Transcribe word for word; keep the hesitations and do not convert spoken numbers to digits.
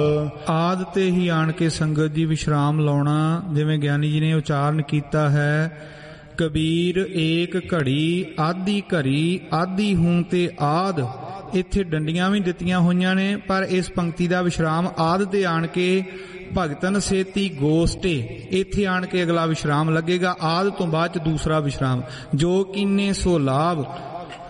ਆਦ ਤੇ ਹੀ ਆਣ ਕੇ ਸੰਗਤ ਜੀ ਵਿਸ਼ਰਾਮ ਲਾਉਣਾ। ਜਿਵੇਂ ਗਿਆਨੀ ਜੀ ਨੇ ਉਚਾਰਨ ਕੀਤਾ ਹੈ, ਕਬੀਰ ਏਕ ਘੜੀ ਆਦੀ ਘੜੀ ਆਦੀ ਹੂੰ ਤੇ ਆਦ। ਇੱਥੇ ਡੰਡੀਆਂ ਵੀ ਦਿੱਤੀਆਂ ਹੋਈਆਂ ਨੇ, ਪਰ ਇਸ ਪੰਕਤੀ ਦਾ ਵਿਸ਼ਰਾਮ ਆਦ ਤੇ ਆਣ ਕੇ ਭਗਤਨ ਸੇਤੀ ਗੋਸਟੇ, ਇੱਥੇ ਆਣ ਕੇ ਅਗਲਾ ਵਿਸ਼ਰਾਮ ਲੱਗੇਗਾ। ਆਦ ਤੋਂ ਬਾਅਦ ਚ ਦੂਸਰਾ ਵਿਸ਼ਰਾਮ। ਜੋ ਕੀਨੇ ਸੋ ਲਾਭ,